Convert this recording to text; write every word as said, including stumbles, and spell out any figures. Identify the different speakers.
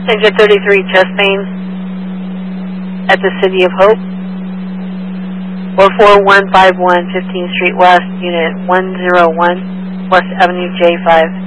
Speaker 1: Engine thirty-three, chest main at the City of Hope. Or four one five one, fifteenth Street West, Unit one oh one, West Avenue J five.